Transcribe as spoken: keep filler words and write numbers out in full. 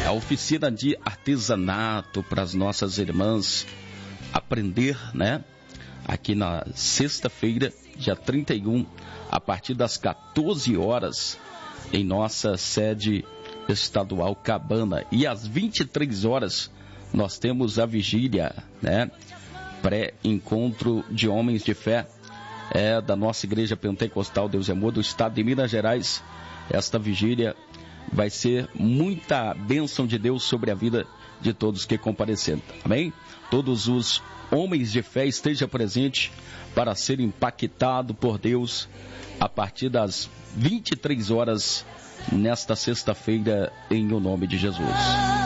a oficina de artesanato para as nossas irmãs aprender, né? Aqui na sexta-feira, dia trinta e um, a partir das quatorze horas, em nossa sede estadual Cabana. E às vinte e três horas, nós temos a vigília, né? Pré-encontro de homens de fé, é, da nossa igreja pentecostal Deus e Amor do estado de Minas Gerais. Esta vigília vai ser muita bênção de Deus sobre a vida de todos que compareceram, amém? Todos os homens de fé estejam presentes para ser impactado por Deus a partir das vinte e três horas nesta sexta-feira, em o nome de Jesus.